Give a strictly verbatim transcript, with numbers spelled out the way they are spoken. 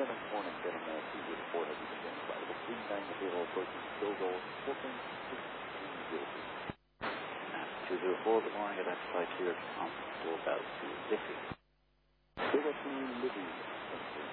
morning, gentlemen. two zero four heavy container arrival. three nine zero approaching Stogo, Fulton, six zero two. two zero four, good morning. Identified here from Go about to Dixie. Stogo to Libby.